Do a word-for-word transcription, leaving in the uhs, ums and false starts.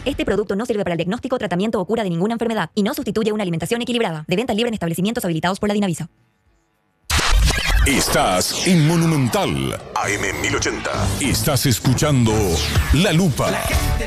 Este producto no sirve para el diagnóstico, tratamiento o cura de ninguna enfermedad y no sustituye una alimentación equilibrada. De venta libre en establecimientos habilitados por la Dinavisa. Estás en Monumental A M mil ochenta. Estás escuchando La Lupa